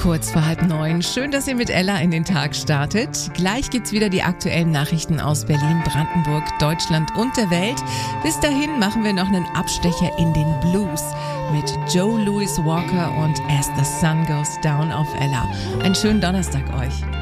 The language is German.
Kurz vor 8:30. Schön, dass ihr mit Ella in den Tag startet. Gleich gibt's wieder die aktuellen Nachrichten aus Berlin, Brandenburg, Deutschland und der Welt. Bis dahin machen wir noch einen Abstecher in den Blues mit Joe Louis Walker und As the Sun Goes Down auf Ella. Einen schönen Donnerstag euch.